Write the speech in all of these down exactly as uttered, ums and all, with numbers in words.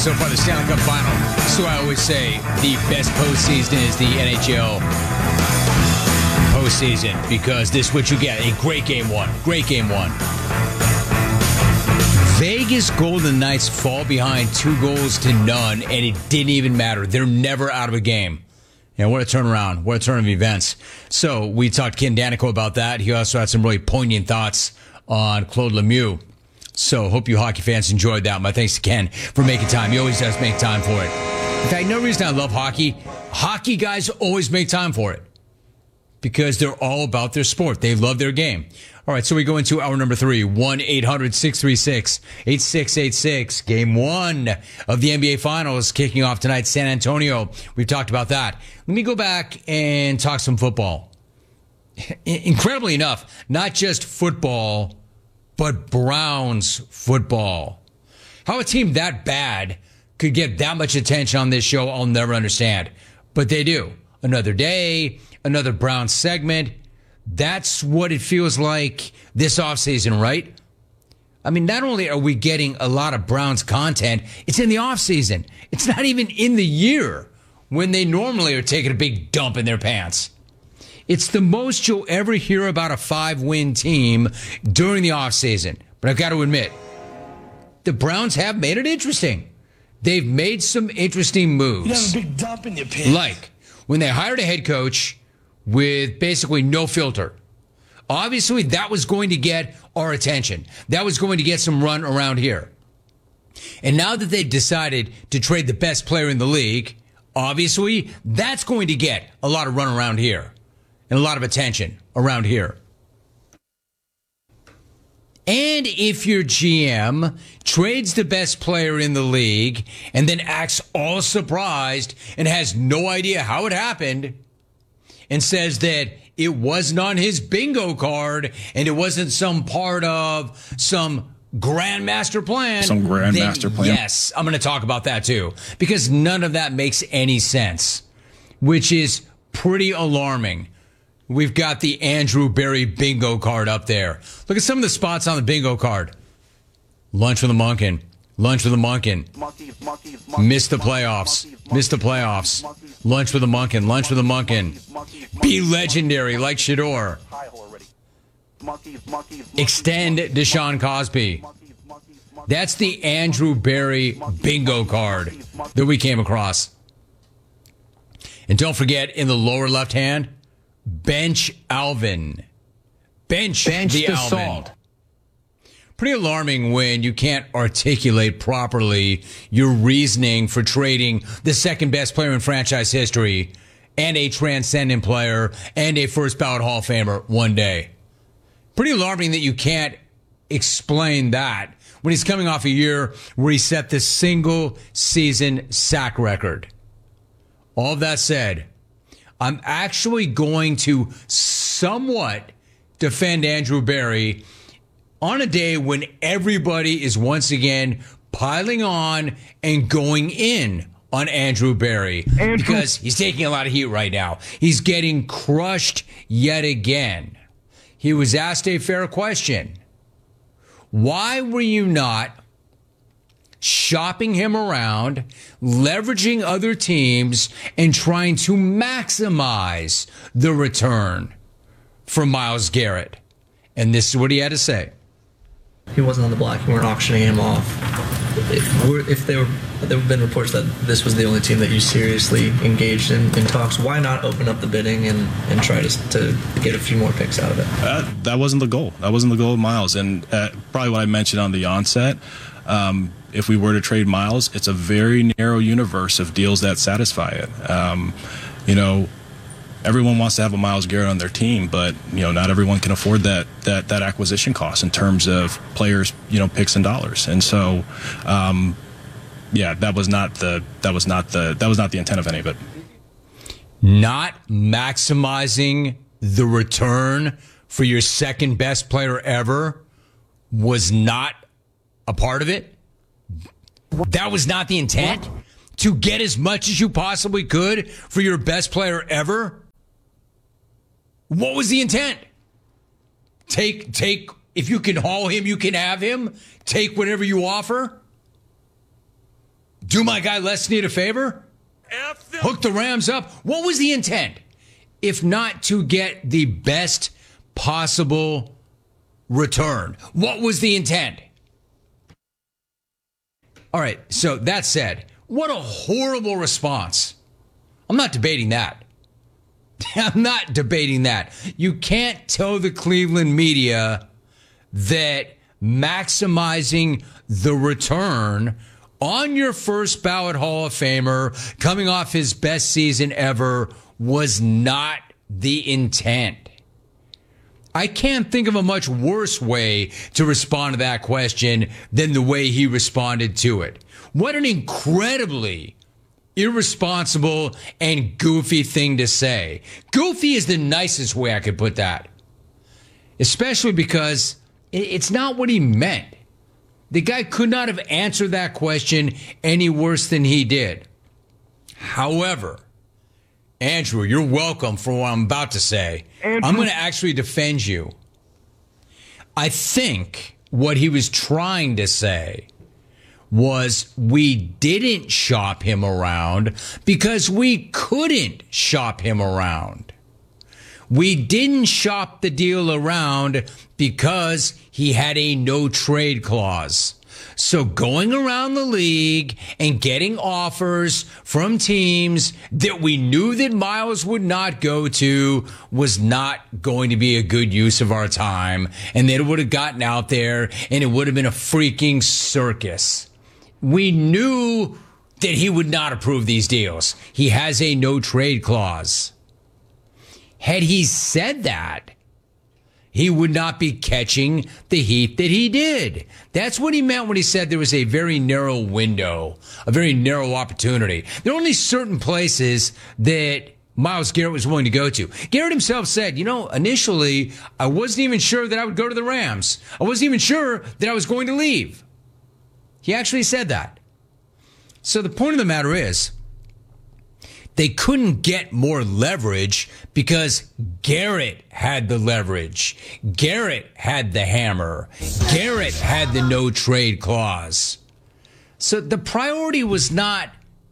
so far, the Stanley Cup Final. So I always say the best postseason is the N H L postseason because this is what you get. A great game one. Great game one. Vegas Golden Knights fall behind two goals to none, and it didn't even matter. They're never out of a game. And what a turnaround. What a turn of events. So we talked to Ken Daneyko about that. He also had some really poignant thoughts on Claude Lemieux. So hope you hockey fans enjoyed that. My thanks to Ken for making time. He always does make time for it. In fact, no reason I love hockey. Hockey guys always make time for it because they're all about their sport. They love their game. All right, so we go into hour number three, one eight hundred six three six eight six eight six. Game one of the N B A Finals kicking off tonight, San Antonio. We've talked about that. Let me go back and talk some football. Incredibly enough, not just football, but Browns football. How a team that bad could get that much attention on this show, I'll never understand. But they do. Another day, another Browns segment. That's what it feels like this offseason, right? I mean, not only are we getting a lot of Browns content, it's in the offseason. It's not even in the year when they normally are taking a big dump in their pants. It's the most you'll ever hear about a five-win team during the offseason. But I've got to admit, the Browns have made it interesting. They've made some interesting moves. You have a big dump in your pants. Like when they hired a head coach with basically no filter. Obviously, that was going to get our attention. That was going to get some run around here. And now that they've decided to trade the best player in the league, obviously, that's going to get a lot of run around here and a lot of attention around here. And if your G M trades the best player in the league and then acts all surprised and has no idea how it happened, and says that it wasn't on his bingo card and it wasn't some part of some grand master plan. Some grand then master plan. Yes, I'm going to talk about that too, because none of that makes any sense, which is pretty alarming. We've got the Andrew Berry bingo card up there. Look at some of the spots on the bingo card. Lunch with a Monken. Lunch with a Monken. Missed the playoffs. Missed the playoffs. Lunch with a Monken. Lunch with a Monken. Be legendary like Shador. Extend Deshaun Cosby. That's the Andrew Berry bingo card that we came across. And don't forget, in the lower left hand, bench Alvin. Bench, bench the, the Alvin. Salt. Pretty alarming when you can't articulate properly your reasoning for trading the second best player in franchise history and a transcendent player and a first ballot Hall of Famer one day. Pretty alarming that you can't explain that when he's coming off a year where he set the single season sack record. All of that said, I'm actually going to somewhat defend Andrew Berry on a day when everybody is once again piling on and going in on Andrew Berry Andrew. because he's taking a lot of heat right now. He's getting crushed yet again. He was asked a fair question. Why were you not shopping him around, leveraging other teams, and trying to maximize the return for Myles Garrett? And this is what he had to say. He wasn't on the block. You weren't auctioning him off. If, if there, were, there have been reports that this was the only team that you seriously engaged in, in talks, why not open up the bidding and, and try to, to get a few more picks out of it? Uh, that wasn't the goal. That wasn't the goal of Myles. And uh, probably what I mentioned on the onset, um, if we were to trade Myles, it's a very narrow universe of deals that satisfy it. Um, you know, everyone wants to have a Myles Garrett on their team, but you know, not everyone can afford that that that acquisition cost in terms of players, you know, picks and dollars. And so, um, yeah, that was not the that was not the that was not the intent of any of it. Not maximizing the return for your second best player ever was not a part of it. That was not the intent. To get as much as you possibly could for your best player ever. What was the intent? Take, take, if you can haul him, you can have him. Take whatever you offer. Do my guy Les Snead a favor? Hook the Rams up? What was the intent? If not to get the best possible return. What was the intent? All right, so that said, what a horrible response. I'm not debating that. I'm not debating that. You can't tell the Cleveland media that maximizing the return on your first ballot Hall of Famer coming off his best season ever was not the intent. I can't think of a much worse way to respond to that question than the way he responded to it. What an incredibly irresponsible and goofy thing to say. Goofy is the nicest way I could put that. Especially because it's not what he meant. The guy could not have answered that question any worse than he did. However, Andrew, you're welcome for what I'm about to say. Andrew. I'm going to actually defend you. I think what he was trying to say was we didn't shop him around because we couldn't shop him around. We didn't shop the deal around because he had a no trade clause. So going around the league and getting offers from teams that we knew that Miles would not go to was not going to be a good use of our time. And that it would have gotten out there and it would have been a freaking circus. We knew that he would not approve these deals. He has a no trade clause. Had he said that, he would not be catching the heat that he did. That's what he meant when he said there was a very narrow window, a very narrow opportunity. There are only certain places that Myles Garrett was willing to go to. Garrett himself said, you know, initially, I wasn't even sure that I would go to the Rams. I wasn't even sure that I was going to leave. He actually said that. So the point of the matter is, they couldn't get more leverage because Garrett had the leverage. Garrett had the hammer. Garrett had the no trade clause. So the priority was not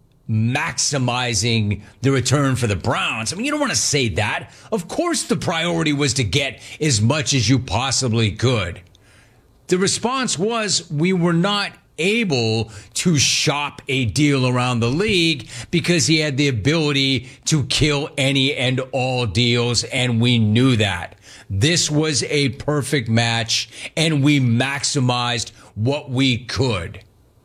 maximizing the return for the Browns. I mean, you don't want to say that. Of course the priority was to get as much as you possibly could. The response was we were not able to shop a deal around the league because he had the ability to kill any and all deals, and we knew that. This was a perfect match, and we maximized what we could.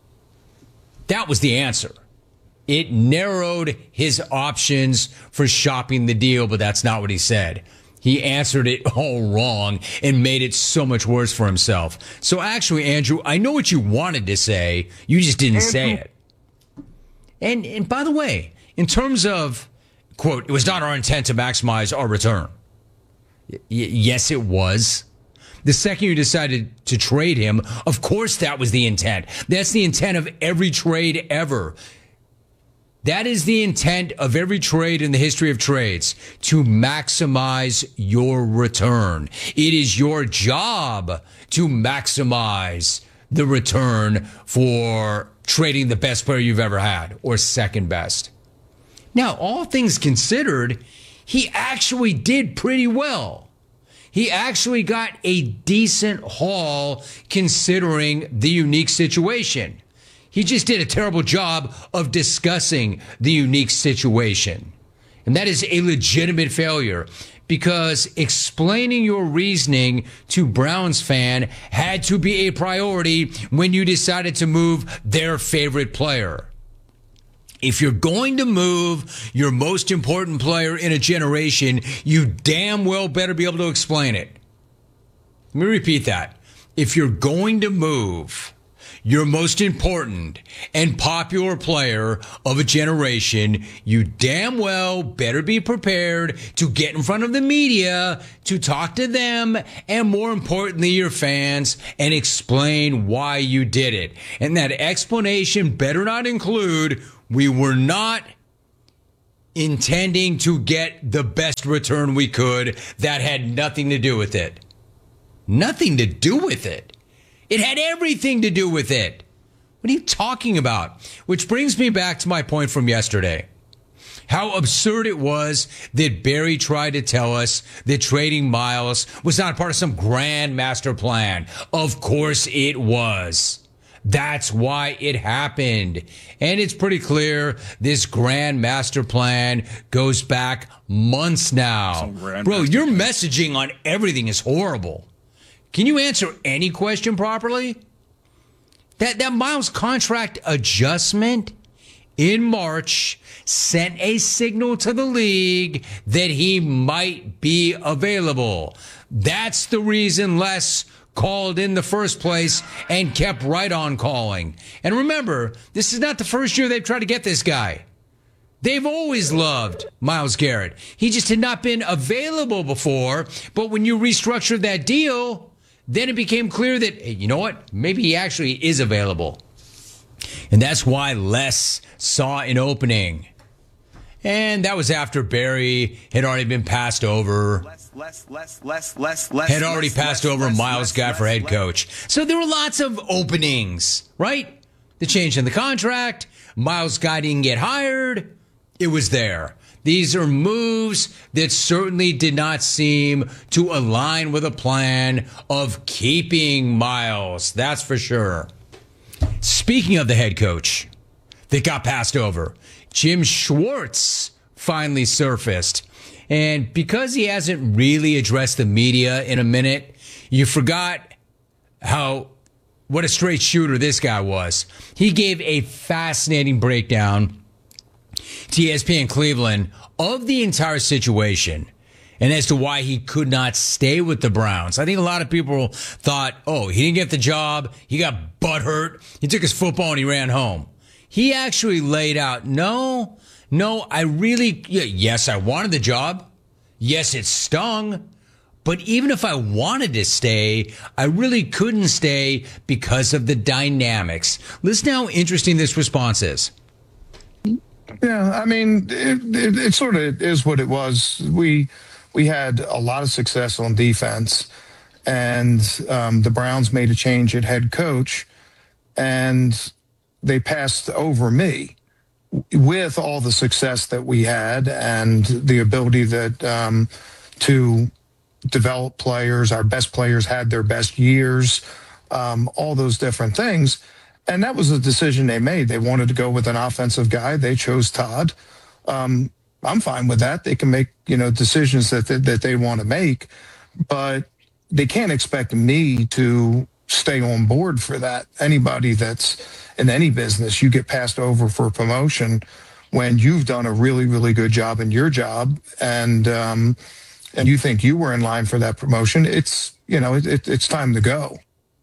That was the answer. It narrowed his options for shopping the deal, but that's not what he said. He answered it all wrong and made it so much worse for himself. So actually, Andrew, I know what you wanted to say. You just didn't Andrew. say it. And and by the way, in terms of, quote, it was not our intent to maximize our return. Y- yes, it was. The second you decided to trade him, of course that was the intent. That's the intent of every trade ever. That is the intent of every trade in the history of trades, to maximize your return. It is your job to maximize the return for trading the best player you've ever had, or second best. Now, all things considered, he actually did pretty well. He actually got a decent haul considering the unique situation. He just did a terrible job of discussing the unique situation. And that is a legitimate failure because explaining your reasoning to Browns fan had to be a priority when you decided to move their favorite player. If you're going to move your most important player in a generation, you damn well better be able to explain it. Let me repeat that. If you're going to move your most important and popular player of a generation, you damn well better be prepared to get in front of the media, to talk to them, and more importantly, your fans, and explain why you did it. And that explanation better not include, we were not intending to get the best return we could. That had nothing to do with it. Nothing to do with it. It had everything to do with it. What are you talking about? Which brings me back to my point from yesterday. How absurd it was that Barry tried to tell us that trading Miles was not part of some grand master plan. Of course it was. That's why it happened. And it's pretty clear this grand master plan goes back months now. Bro, your messaging on everything is horrible. Can you answer any question properly? That that Miles contract adjustment in March sent a signal to the league that he might be available. That's the reason Les called in the first place and kept right on calling. And remember, this is not the first year they've tried to get this guy. They've always loved Myles Garrett. He just had not been available before. But when you restructured that deal, then it became clear that, hey, you know what? Maybe he actually is available. And that's why Les saw an opening. And that was after Barry had already been passed over. Less, less, less, less, less, less, had already less, passed less, over less, Myles Guy for head less. coach. So there were lots of openings, right? The change in the contract. Myles Guy didn't get hired. It was there. These are moves that certainly did not seem to align with a plan of keeping Myles. That's for sure. Speaking of the head coach that got passed over, Jim Schwartz finally surfaced. And because he hasn't really addressed the media in a minute, you forgot how, what a straight shooter this guy was. He gave a fascinating breakdown to E S P N Cleveland of the entire situation and as to why he could not stay with the Browns. I think a lot of people thought, oh, he didn't get the job. He got butthurt. He took his football and he ran home. He actually laid out, no, no, I really, yes, I wanted the job. Yes, it stung. But even if I wanted to stay, I really couldn't stay because of the dynamics. Listen how interesting this response is. Yeah, I mean, it, it, it sort of is what it was. We we had a lot of success on defense, and um, the Browns made a change at head coach, and they passed over me with all the success that we had and the ability that um, to develop players. Our best players had their best years, um, all those different things. And that was the decision they made. They wanted to go with an offensive guy. They chose Todd. Um, I'm fine with that. They can make, you know, decisions that they, that they want to make, but they can't expect me to stay on board for that. Anybody that's in any business, you get passed over for promotion when you've done a really, really good job in your job, and um, and you think you were in line for that promotion. It's, you know, it, it, it's time to go.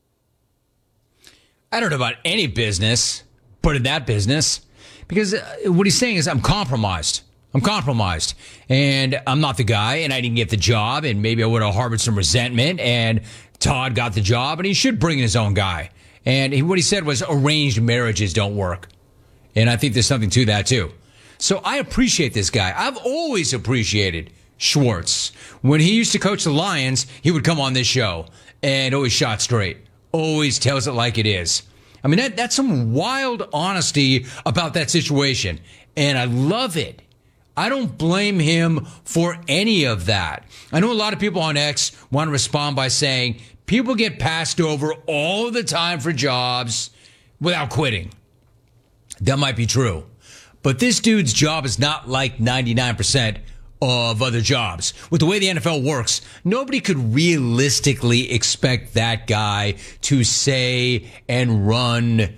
I don't know about any business, but in that business, because what he's saying is I'm compromised. I'm compromised, and I'm not the guy, and I didn't get the job, and maybe I would have harbored some resentment, and Todd got the job, and he should bring in his own guy. And he, what he said was arranged marriages don't work. And I think there's something to that, too. So I appreciate this guy. I've always appreciated Schwartz. When he used to coach the Lions, he would come on this show and always shot straight. Always tells it like it is. I mean, that, that's some wild honesty about that situation. And I love it. I don't blame him for any of that. I know a lot of people on X want to respond by saying people get passed over all the time for jobs without quitting. That might be true. But this dude's job is not like ninety-nine percent of other jobs. With the way the N F L works, nobody could realistically expect that guy to say and run,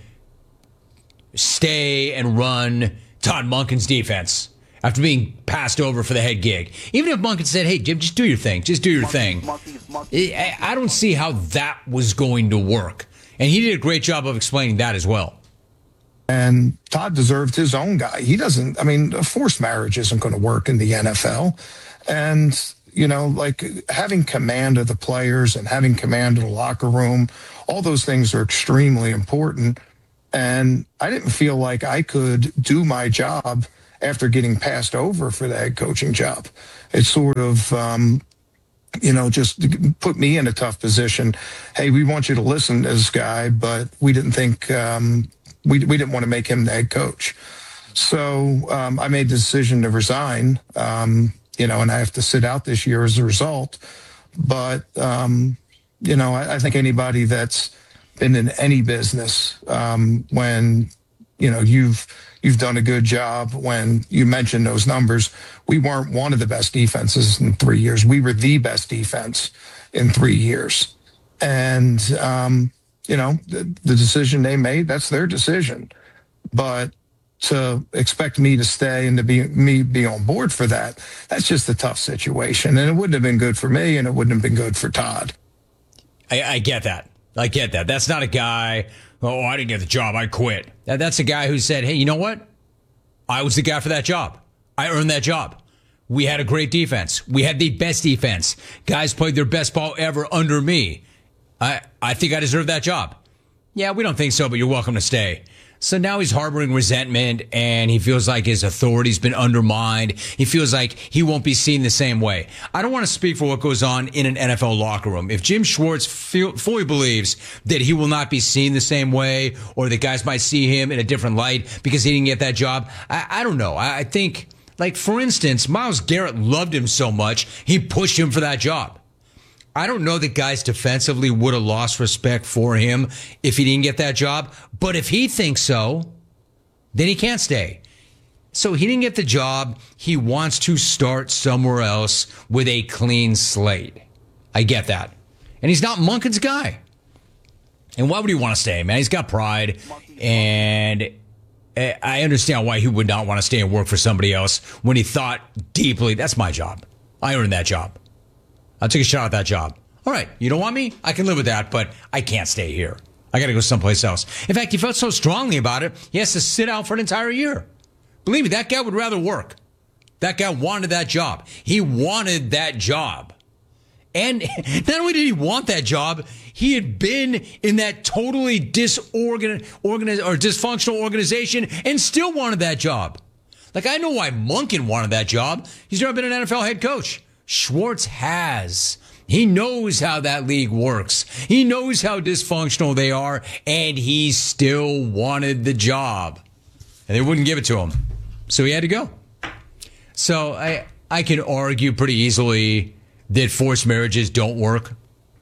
stay and run Todd Monken's defense after being passed over for the head gig. Even if Monken said, hey, Jim, just do your thing. Just do your thing. I don't see how that was going to work. And he did a great job of explaining that as well. And Todd deserved his own guy. He doesn't, I mean, a forced marriage isn't going to work in the N F L. And, you know, like having command of the players and having command of the locker room, all those things are extremely important. And I didn't feel like I could do my job after getting passed over for the head coaching job. It sort of, um, you know, just put me in a tough position. Hey, we want you to listen to this guy, but we didn't think, um, we we didn't want to make him the head coach. So um, I made the decision to resign. Um, you know, and I have to sit out this year as a result. But um, you know, I, I think anybody that's been in any business, um, when you know you've you've done a good job, when you mentioned those numbers, we weren't one of the best defenses in three years. We were the best defense in three years. And, um, you know, the, the decision they made, that's their decision. But to expect me to stay and to be me be on board for that, that's just a tough situation. And it wouldn't have been good for me, and it wouldn't have been good for Todd. I, I get that. I get that. That's not a guy, oh, I didn't get the job, I quit. That, that's a guy who said, hey, you know what? I was the guy for that job. I earned that job. We had a great defense. We had the best defense. Guys played their best ball ever under me. I, I think I deserve that job. Yeah, we don't think so, but you're welcome to stay. So now he's harboring resentment, and he feels like his authority's been undermined. He feels like he won't be seen the same way. I don't want to speak for what goes on in an N F L locker room. If Jim Schwartz feel, fully believes that he will not be seen the same way, or that guys might see him in a different light because he didn't get that job, I, I don't know. I, I think, like, for instance, Myles Garrett loved him so much, he pushed him for that job. I don't know that guys defensively would have lost respect for him if he didn't get that job. But if he thinks so, then he can't stay. So he didn't get the job. He wants to start somewhere else with a clean slate. I get that. And he's not Monken's guy. And why would he want to stay, man? He's got pride. And I understand why he would not want to stay and work for somebody else when he thought deeply, that's my job. I earned that job. I'll take a shot at that job. All right, you don't want me? I can live with that, but I can't stay here. I got to go someplace else. In fact, he felt so strongly about it, he has to sit out for an entire year. Believe me, that guy would rather work. That guy wanted that job. He wanted that job. And not only did he want that job, he had been in that totally disorganized organi- or dysfunctional organization and still wanted that job. Like, I know why Monken wanted that job. He's never been an N F L head coach. Schwartz has. He knows how that league works. He knows how dysfunctional they are, and he still wanted the job. And they wouldn't give it to him. So he had to go. So I I can argue pretty easily that forced marriages don't work.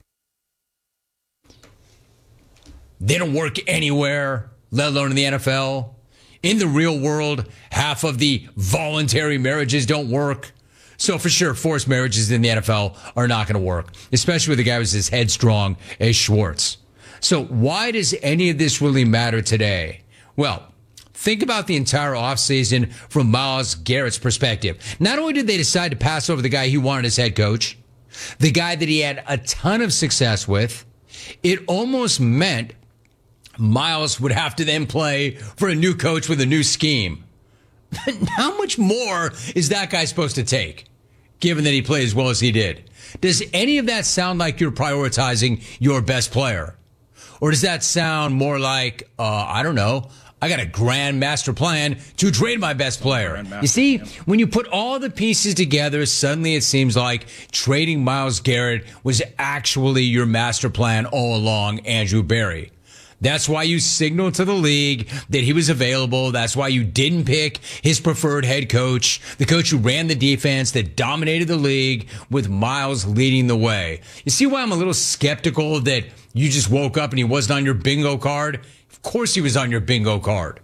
They don't work anywhere, let alone in the N F L. In the real world, half of the voluntary marriages don't work. So for sure, forced marriages in the N F L are not going to work, especially with a guy who's as headstrong as Schwartz. So why does any of this really matter today? Well, think about the entire offseason from Myles Garrett's perspective. Not only did they decide to pass over the guy he wanted as head coach, the guy that he had a ton of success with, it almost meant Myles would have to then play for a new coach with a new scheme. How much more is that guy supposed to take, given that he played as well as he did? Does any of that sound like you're prioritizing your best player? Or does that sound more like, uh, I don't know, I got a grand master plan to trade my best player? You see, when you put all the pieces together, suddenly it seems like trading Myles Garrett was actually your master plan all along, Andrew Berry. That's why you signaled to the league that he was available. That's why you didn't pick his preferred head coach, the coach who ran the defense that dominated the league, with Myles leading the way. You see why I'm a little skeptical that you just woke up and he wasn't on your bingo card? Of course he was on your bingo card.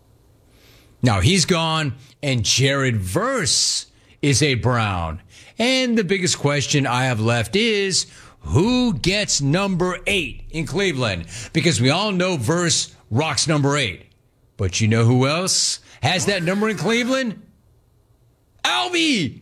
Now he's gone, and Jared Verse is a Brown. And the biggest question I have left is, who gets number eight in Cleveland? Because we all know Verse rocks number eight. But you know who else has that number in Cleveland? Albie!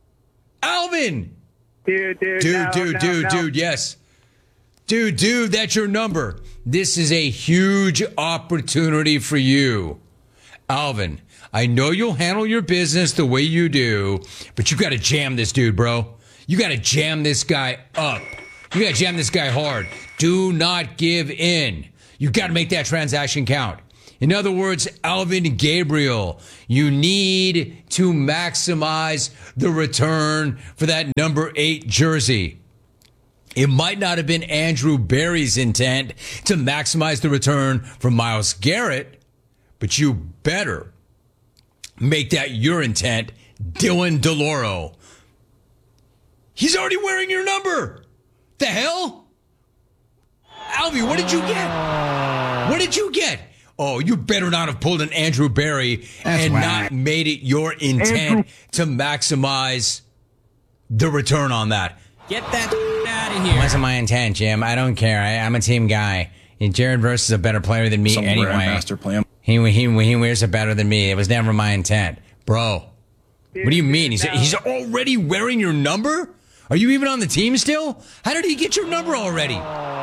Alvin! Dude, dude, Dude, no, dude, no, dude, no. dude, yes. Dude, dude, that's your number. This is a huge opportunity for you. Alvin, I know you'll handle your business the way you do, but you got to jam this dude, bro. You got to jam this guy up. You got to jam this guy hard. Do not give in. You got to make that transaction count. In other words, Alvin Gabriel, you need to maximize the return for that number eight jersey. It might not have been Andrew Berry's intent to maximize the return from Myles Garrett, but you better make that your intent, Dylan DeLauro. He's already wearing your number. The hell? Alvy, what did you get? What did you get? Oh, you better not have pulled an Andrew Berry That's and whack. not made it your intent Andrew. to maximize the return on that. Get that out of here. Wasn't my intent, Jim. I don't care. I, I'm a team guy. And Jared Verse is a better player than me Some anyway. Master plan. He, he, he wears it better than me. It was never my intent. Bro, what do you mean? He's, he's already wearing your number? Are you even on the team still? How did he get your number already?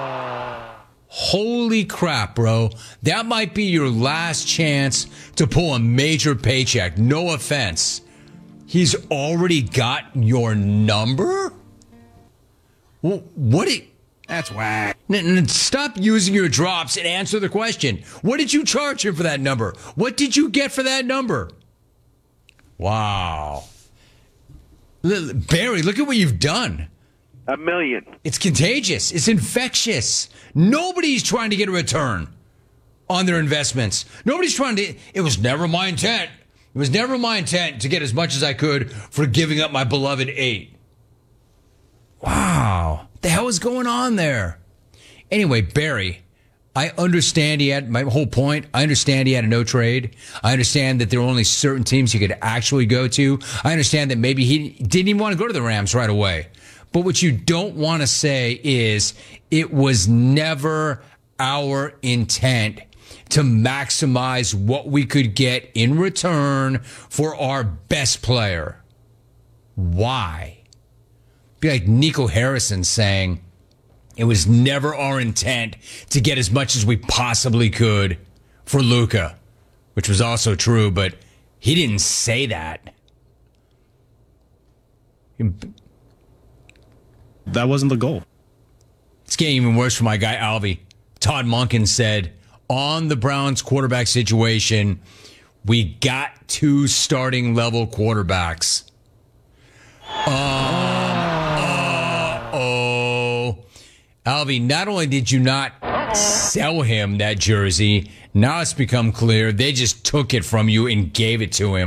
Holy crap, bro. That might be your last chance to pull a major paycheck. No offense. He's already got your number? Well, what it... That's whack. N- n- stop using your drops and answer the question. What did you charge him for that number? What did you get for that number? Wow. L- Barry, look at what you've done. A million. It's contagious. It's infectious. Nobody's trying to get a return on their investments. Nobody's trying to... It was never my intent. It was never my intent to get as much as I could for giving up my beloved eight. Wow. What the hell is going on there? Anyway, Barry, I understand he had... My whole point, I understand he had a no trade. I understand that there were only certain teams he could actually go to. I understand that maybe he didn't even want to go to the Rams right away. But what you don't want to say is it was never our intent to maximize what we could get in return for our best player. Why? Be like Nico Harrison saying it was never our intent to get as much as we possibly could for Luka, which was also true, but he didn't say that. That wasn't the goal. It's getting even worse for my guy, Alvy. Todd Monken said, on the Browns quarterback situation, we got two starting level quarterbacks. Um, uh-oh. Alvy, not only did you not sell him that jersey, now it's become clear they just took it from you and gave it to him.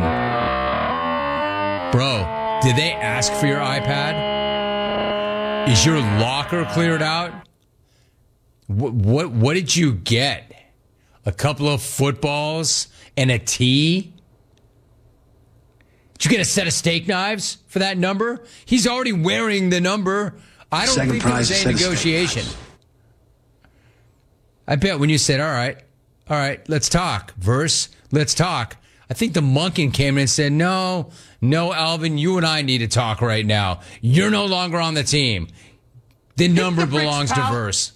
Bro, did they ask for your iPad? Is your locker cleared out? What, what what did you get? A couple of footballs and a tee? Did you get a set of steak knives for that number? He's already wearing the number. I don't Second think there was any negotiation. I bet when you said, all right, all right, let's talk. Verse, let's talk. I think the Monken came in and said, no, no, Alvin, you and I need to talk right now. You're no longer on the team. The number belongs to Verse.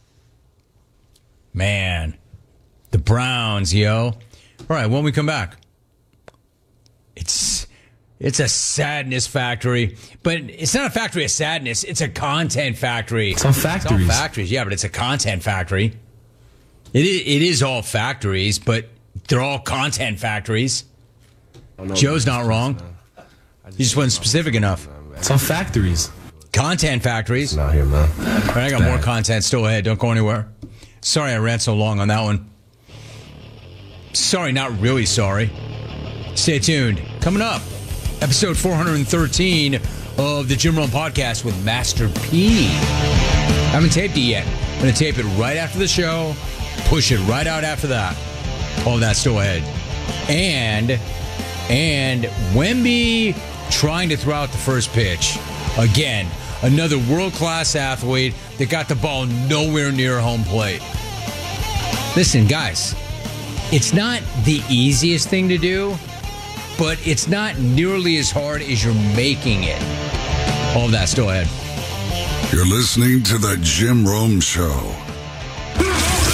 Man, the Browns, yo. All right, when we come back, it's it's a sadness factory, but it's not a factory of sadness. It's a content factory. It's all factories. It's all factories, yeah, but it's a content factory. It is, it is all factories, but they're all content factories. Joe's not wrong. He just wasn't specific enough. It's all factories. Content factories. Not here, man. All right, I got more content still ahead. Don't go anywhere. Sorry I ran so long on that one. Sorry, not really sorry. Stay tuned. Coming up, episode four thirteen of the Jim Rome Podcast with Master P. I haven't taped it yet. I'm going to tape it right after the show, push it right out after that. All that's still ahead. And, and Wemby trying to throw out the first pitch. Again, another world-class athlete that got the ball nowhere near home plate. Listen, guys, it's not the easiest thing to do, but it's not nearly as hard as you're making it. All of that still ahead. You're listening to The Jim Rome Show.